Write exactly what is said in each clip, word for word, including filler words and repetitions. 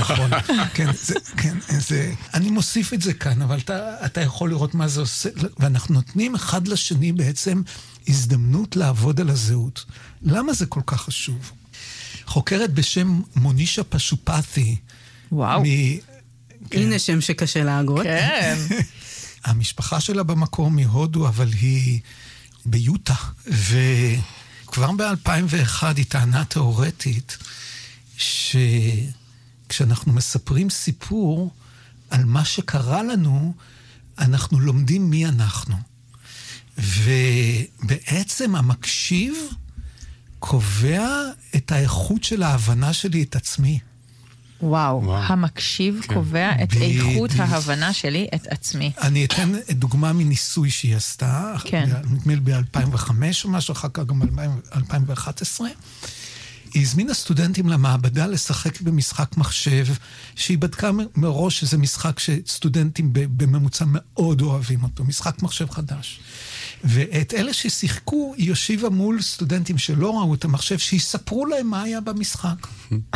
נכון. כן, זה, כן, זה, אני מוסיף את זה כאן, אבל אתה, אתה יכול לראות מה זה עושה, ואנחנו נותנים אחד לשני בעצם הזדמנות לעבוד על הזהות. למה זה כל כך חשוב? חוקרת בשם מונישה פשופתי. וואו. מ... כן. הנה שם שקשה להגות. כן. המשפחה שלה במקור מהודו, אבל היא ביוטה. וכבר ב-אלפיים ואחת היא טענה תיאורטית, שכשאנחנו מספרים סיפור על מה שקרה לנו, אנחנו לומדים מי אנחנו. ובעצם המקשיב קובע את האיכות של ההבנה שלי את עצמי. וואו, וואו. המקשיב כן. קובע את ב- איכות ב- ההבנה שלי את עצמי. אני אתן דוגמה מניסוי שהיא עשתה, כן. נדמה לי ב-אלפיים וחמש או משהו, אחר כך גם ב-אלפיים ואחת עשרה. היא הזמינה סטודנטים למעבדה לשחק במשחק מחשב, שהיא בדקה מראש שזה משחק שסטודנטים בממוצע מאוד אוהבים אותו, משחק מחשב חדש. ואת אלה ששיחקו, היא יושיבה מול סטודנטים שלא ראו את המחשב, שיספרו להם מה היה במשחק.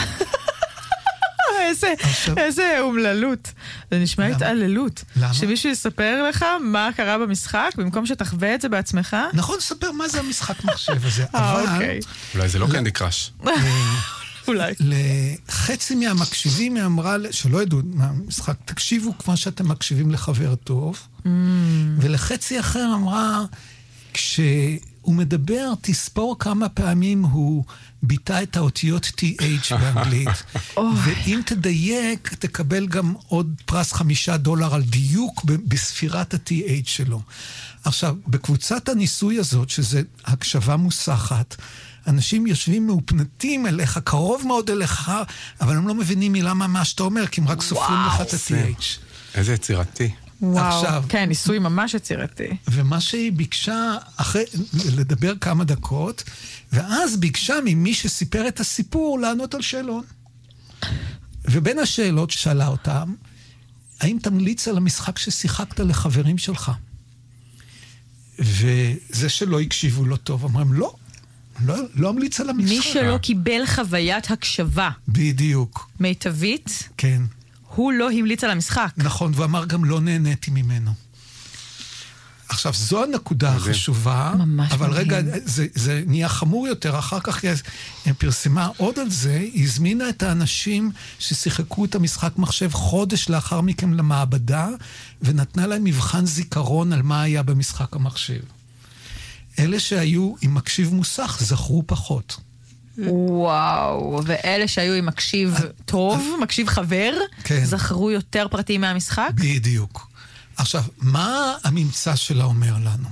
איזה, איזה אומללות. זה נשמע התעללות. למה? שמישהו יספר לך מה קרה במשחק, במקום שתחווה את זה בעצמך. נכון, ספר מה זה המשחק מחשב הזה. אבל... אולי זה לא קנדי קראש. אולי. לחצי מהמקשיבים היא אמרה, שלא ידעו מהמשחק, תקשיבו כמו שאתם מקשיבים לחבר טוב. ולחצי אחר אמרה, כשהוא מדבר, תספור כמה פעמים הוא ביטא את האותיות טי אייץ' באנגלית. ואם תדייק, תקבל גם עוד פרס חמישה דולר על דיוק בספירת ה-טי אייץ' שלו. עכשיו, בקבוצת הניסוי הזאת, שזה הקשבה מוסחת, אנשים יושבים מאופנתים אליך, קרוב מאוד אליך, אבל הם לא מבינים מילה מה שאתה אומר, כי הם רק סופרים לך את ה-טי אייץ'. איזה יצירתי. וואו, עכשיו, כן, ניסוי ממש יצירתי. ומה שהיא ביקשה, אחרי, לדבר כמה דקות, ואז ביקשה ממי שסיפר את הסיפור לענות על שאלון. ובין השאלות ששאלה אותם, האם תמליץ על המשחק ששיחקת לחברים שלך? וזה שלא הקשיבו לו טוב, אמרם, לא, לא, לא המליץ על המשחק. מי שלא קיבל חוויית הקשבה. בדיוק. מיטבית. כן. הוא לא המליץ על המשחק. נכון, והוא אמר גם לא נהניתי ממנו. עכשיו, זו הנקודה החשובה, אבל רגע, זה, זה נהיה חמור יותר, אחר כך היא פרסמה עוד על זה, היא הזמינה את האנשים ששיחקו את המשחק מחשב חודש לאחר מכן למעבדה, ונתנה להם מבחן זיכרון על מה היה במשחק המחשב. אלה שהיו עם מקשיב מוסך זכרו פחות. וואו, ואלה שהיו עם מקשיב טוב, מקשיב חבר, כן. זכרו יותר פרטים מהמשחק? בדיוק. עכשיו, מה הממצא שלה אומר לנו?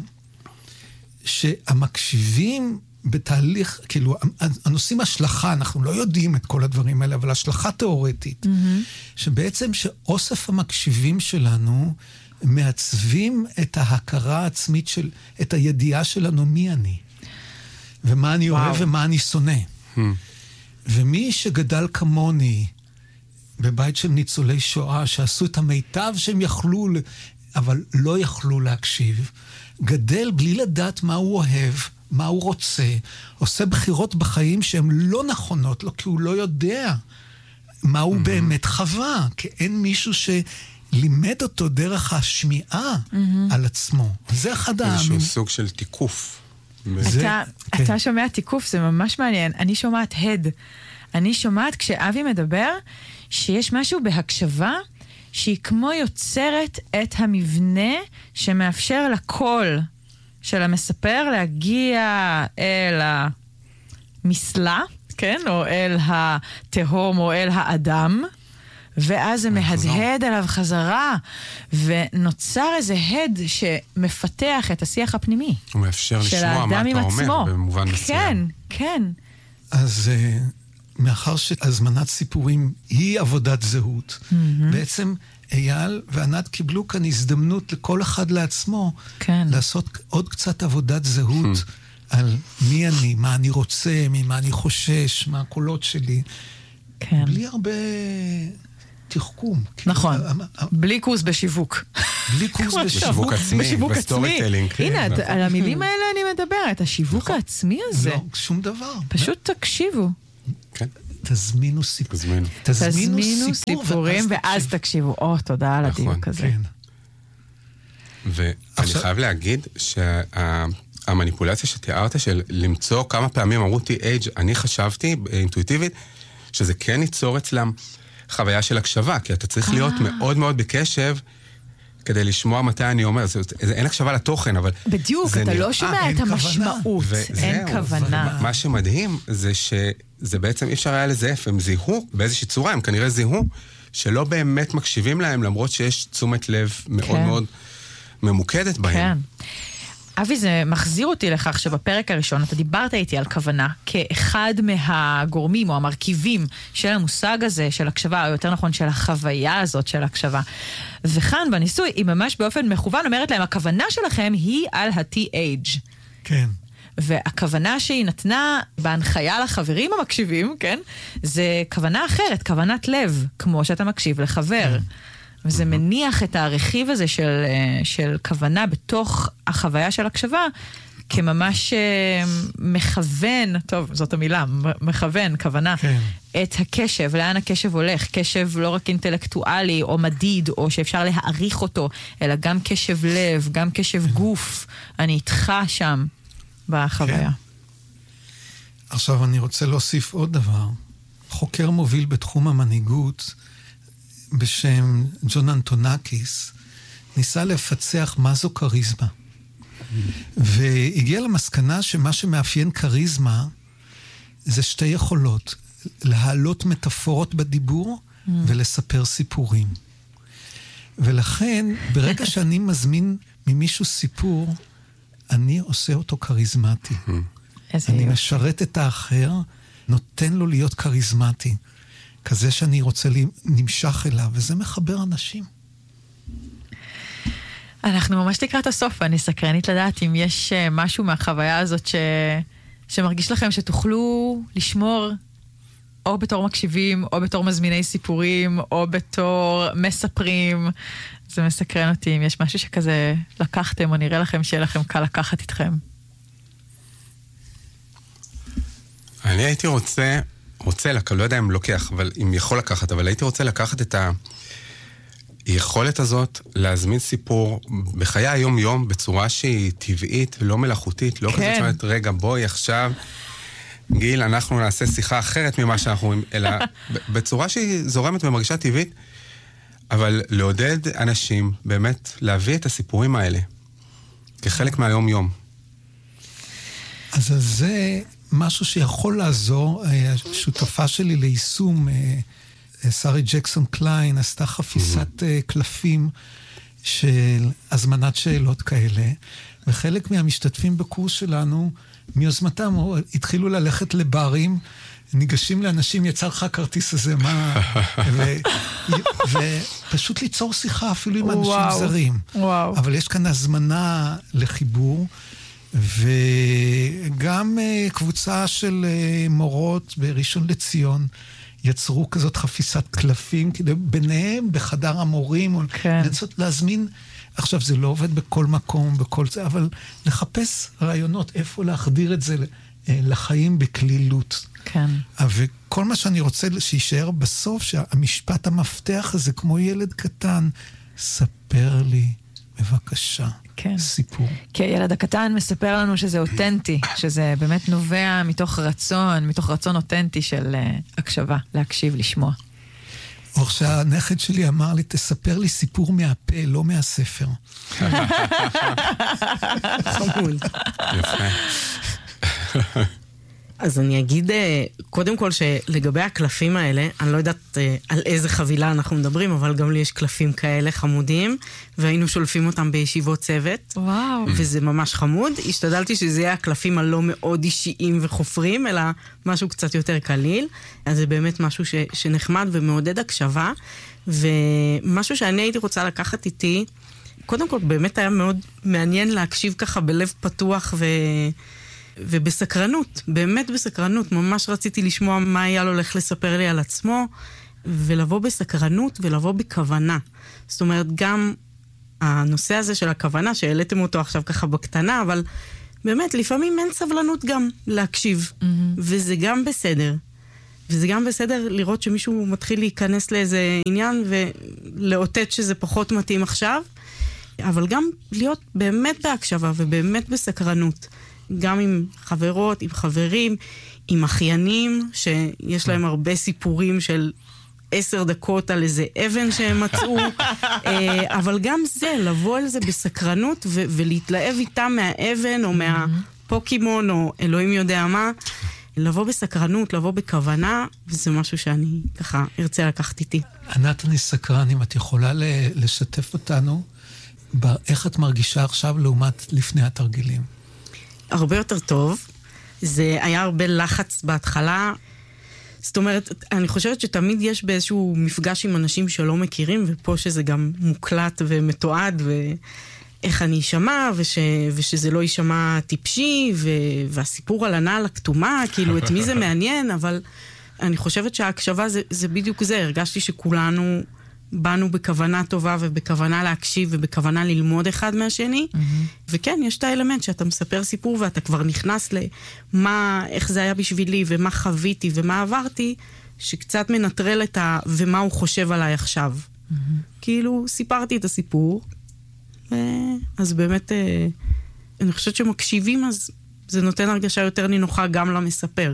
שהמקשיבים בתהליך, כאילו, הנושאים השלכה, אנחנו לא יודעים את כל הדברים האלה, אבל השלכה תיאורטית, mm-hmm. שבעצם שאוסף המקשיבים שלנו מעצבים את ההכרה העצמית של, את הידיעה שלנו מי אני, ומה אני וואו. אוהב ומה אני שונא. Hmm. ומי שגדל כמוני, בבית של ניצולי שואה, שעשו את המיטב שהם יכלו, אבל לא יכלו להקשיב, גדל בלי לדעת מה הוא אוהב, מה הוא רוצה, עושה בחירות בחיים שהן לא נכונות לו, כי הוא לא יודע מה הוא mm-hmm. באמת חווה, כי אין מישהו שלימד אותו דרך השמיעה mm-hmm. על עצמו. זה אחד העמים. איזשהו סוג של תיקוף. זה, אתה, כן. אתה שומע תיקוף, זה ממש מעניין. אני שומעת הד. אני שומעת כשאבי מדבר, שיש משהו בהקשבה שהיא כמו יוצרת את המבנה שמאפשר לקול של המספר להגיע אל המסלה, כן? או אל התהום או אל האדם, ואז זה מהדהד עליו חזרה, ונוצר איזה הד שמפתח את השיח הפנימי. הוא מאפשר לשמוע מה אתה אומר במובן מסוים. כן, כן. אז מאחר שהזמנת סיפורים היא עבודת זהות, mm-hmm. בעצם אייל וענת קיבלו כאן הזדמנות לכל אחד לעצמו, כן. לעשות עוד קצת עבודת זהות mm-hmm. על מי אני, מה אני רוצה, ממה אני חושש, מה הקולות שלי. כן. בלי הרבה תחכום. נכון, בלי קורס בשיווק. בלי קורס בשיווק עצמי, בסטורי טלינג. הנה, על המילים האלה אני מדברת, השיווק העצמי הזה. לא, שום דבר. פשוט תקשיבו. כן. תזמינו סיפור. תזמינו. תזמינו סיפורים ואז תקשיבו. או, תודה על הדיוק הזה. כן. ואני חייב להגיד שהמניפולציה שתיארת של למצוא כמה פעמים אמרו טי אייג', אני חשבתי אינטואיטיבית שזה כן ייצור אצלם חוויה של הקשבה, כי אתה צריך להיות מאוד מאוד בקשב כדי לשמוע מתי אני אומר, אין הקשבה לתוכן, אבל בדיוק, אתה לא שומע את המשמעות, אין כוונה. מה שמדהים זה שזה בעצם אי אפשר היה לזהף, הם זיהו באיזושהי צורה, הם כנראה זיהו שלא באמת מקשיבים להם, למרות שיש תשומת לב מאוד מאוד ממוקדת בהם. כן. אבי, זה מחזיר אותי לכך שבפרק הראשון אתה דיברת איתי על כוונה כאחד מהגורמים או המרכיבים של המושג הזה של הקשבה, או יותר נכון של החוויה הזאת של הקשבה. וכאן בניסוי היא ממש באופן מכוון אומרת להם, הכוונה שלכם היא על ה-טי אייץ'. כן. והכוונה שהיא נתנה בהנחיה לחברים המקשיבים, כן? זה כוונה אחרת, כוונת לב, כמו שאתה מקשיב לחבר. וזה מניח את הרכיב הזה של, של כוונה בתוך החוויה של הקשבה, כממש מכוון, טוב, זאת המילה, מכוון, כוונה, כן. את הקשב, לאן הקשב הולך, קשב לא רק אינטלקטואלי או מדיד, או שאפשר להעריך אותו, אלא גם קשב לב, גם קשב גוף, אני איתך שם בחוויה. כן. עכשיו אני רוצה להוסיף עוד דבר. חוקר מוביל בתחום המנהיגות, בשם ג'ון אנטונקיס, ניסה לפצח מה זו קריזמה. והגיע למסקנה שמה שמאפיין קריזמה זה שתי יכולות, להעלות מטאפורות בדיבור ולספר סיפורים. ולכן, ברגע שאני מזמין ממישהו סיפור, אני עושה אותו קריזמטי. אני משרת את האחר, נותן לו להיות קריזמטי. כזה שאני רוצה נמשך אליו, וזה מחבר אנשים. אנחנו ממש לקראת הסוף, ואני סקרנית לדעת אם יש משהו מהחוויה הזאת ש... שמרגיש לכם שתוכלו לשמור או בתור מקשיבים, או בתור מזמיני סיפורים, או בתור מספרים. זה מסקרן אותי, אם יש משהו שכזה לקחתם, או נראה לכם שיהיה לכם קל לקחת איתכם. אני הייתי רוצה... רוצה, לא יודע אם לוקח, אבל אם יכול לקחת, אבל הייתי רוצה לקחת את היכולת הזאת להזמין סיפור בחיי היום-יום בצורה שהיא טבעית, לא מלאכותית, לא כזה שומעת, רגע, בואי עכשיו, גיל, אנחנו נעשה שיחה אחרת ממה שאנחנו רואים, אלא בצורה שהיא זורמת ומרגישה טבעית, אבל לעודד אנשים באמת להביא את הסיפורים האלה כחלק מהיום-יום. אז זה... משהו שיכול לעזור, השותפה שלי ליישום, שרי ג'קסון קליין, עשתה חפיסת קלפים של הזמנת שאלות כאלה, וחלק מהמשתתפים בקורס שלנו, מיוזמתם, התחילו ללכת לברים, ניגשים לאנשים, יצא לך הכרטיס הזה, מה... ופשוט ליצור שיחה אפילו עם אנשים זרים. אבל יש כאן הזמנה לחיבור, וגם קבוצה של מורות בראשון לציון יצרו כזאת חפיסת קלפים, כדי ביניהם בחדר המורים, כן. לנסות להזמין, עכשיו זה לא עובד בכל מקום, בכל זה, אבל לחפש רעיונות, איפה להחדיר את זה לחיים בכלילות. כן. וכל מה שאני רוצה שישאר בסוף, שהמשפט המפתח הזה, כמו ילד קטן, ספר לי בבקשה. כן. סיפור. כי הילד הקטן מספר לנו שזה אותנטי, שזה באמת נובע מתוך רצון, מתוך רצון אותנטי של uh, הקשבה, להקשיב, לשמוע. או שהנכד שלי אמר לי, תספר לי סיפור מהפה, לא מהספר. חמוד. יפה. אז אני אגיד, קודם כל שלגבי הקלפים האלה, אני לא יודעת על איזה חבילה אנחנו מדברים, אבל גם לי יש קלפים כאלה חמודים, והיינו שולפים אותם בישיבות צוות. וואו. וזה ממש חמוד. השתדלתי שזה יהיה הקלפים הלא מאוד אישיים וחופרים, אלא משהו קצת יותר קליל. אז זה באמת משהו ש, שנחמד ומעודד הקשבה. ומשהו שאני הייתי רוצה לקחת איתי, קודם כל באמת היה מאוד מעניין להקשיב ככה בלב פתוח ו... ובסקרנות, באמת בסקרנות, ממש רציתי לשמוע מה היה לו הולך לספר לי על עצמו, ולבוא בסקרנות ולבוא בכוונה. זאת אומרת, גם הנושא הזה של הכוונה, שהעליתם אותו עכשיו ככה בקטנה, אבל באמת, לפעמים אין סבלנות גם להקשיב, mm-hmm. וזה גם בסדר. וזה גם בסדר לראות שמישהו מתחיל להיכנס לאיזה עניין ולאותת שזה פחות מתאים עכשיו, אבל גם להיות באמת בהקשבה ובאמת בסקרנות. גם עם חברות, עם חברים, עם אחיינים, שיש להם הרבה סיפורים של עשר דקות על איזה אבן שהם מצאו, אבל גם זה, לבוא על זה בסקרנות ו- ולהתלהב איתם מהאבן או מהפוקימון או אלוהים יודע מה, לבוא בסקרנות, לבוא בכוונה, וזה משהו שאני ככה ארצה לקחת איתי. ענת, אני סקרן, אם את יכולה לשתף אותנו, איך את מרגישה עכשיו לעומת לפני התרגילים? הרבה יותר טוב. זה היה הרבה לחץ בהתחלה. זאת אומרת, אני חושבת שתמיד יש באיזשהו מפגש עם אנשים שלא מכירים, ופה שזה גם מוקלט ומתועד, ואיך אני אשמע, וש, ושזה לא יישמע טיפשי, ו, והסיפור על הנעל הכתומה, כאילו את מי זה מעניין, אבל אני חושבת שההקשבה זה, זה בדיוק זה. הרגשתי שכולנו באנו בכוונה טובה, ובכוונה להקשיב, ובכוונה ללמוד אחד מהשני. Mm-hmm. וכן, יש את האלמנט שאתה מספר סיפור, ואתה כבר נכנס למה, איך זה היה בשבילי, ומה חוויתי, ומה עברתי, שקצת מנטרל את ה... ומה הוא חושב עליי עכשיו. Mm-hmm. כאילו, סיפרתי את הסיפור, ו... אז באמת, אני חושבת שמקשיבים, אז זה נותן הרגשה יותר נינוחה גם למספר.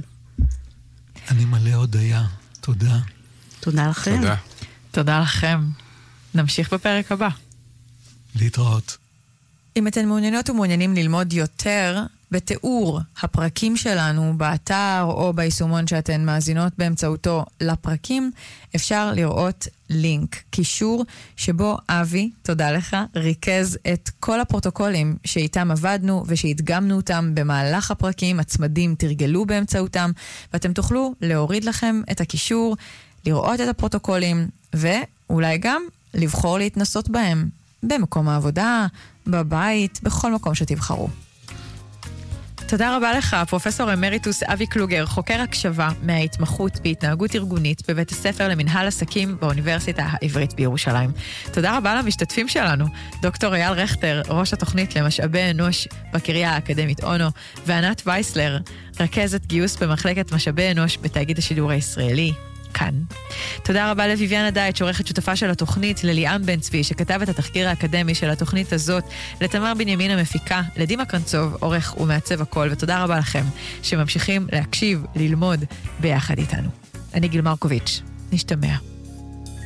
אני מלא הודיה. תודה. תודה לכם. תודה. תודה לכם. נמשיך בפרק הבא. להתראות. אם אתן מעוניינות ומעוניינים ללמוד יותר בתיאור הפרקים שלנו באתר או ביישומון שאתן מאזינות באמצעותו לפרקים, אפשר לראות לינק, קישור שבו אבי, תודה לך, ריכז את כל הפרוטוקולים שאיתם עבדנו ושהדגמנו אותם במהלך הפרקים, הצמדים תרגלו באמצעותם, ואתם תוכלו להוריד לכם את הקישור, לראות את הפרוטוקולים, ואולי גם לבחור להתנסות בהם, במקום העבודה, בבית, בכל מקום שתבחרו. תודה רבה לך, פרופסור אמריטוס אבי קלוגר, חוקר הקשבה מההתמחות בהתנהגות ארגונית בבית הספר למנהל עסקים באוניברסיטה העברית בירושלים. תודה רבה למשתתפים שלנו, דוקטור אייל רכטר, ראש התוכנית למשאבי אנוש בקריה האקדמית אונו, וענת וייסלר, רכזת גיוס במחלקת משאבי אנוש בתאגיד השידור הישראלי. כאן. תודה רבה לויביאנה דייט, שעורכת שותפה של התוכנית, לליאם בן צבי, שכתב את התחקיר האקדמי של התוכנית הזאת, לתמר בנימין המפיקה, לדימה קרנצוב, עורך ומעצב הכל, ותודה רבה לכם שממשיכים להקשיב, ללמוד ביחד איתנו. אני גיל מרקוביץ', נשתמע.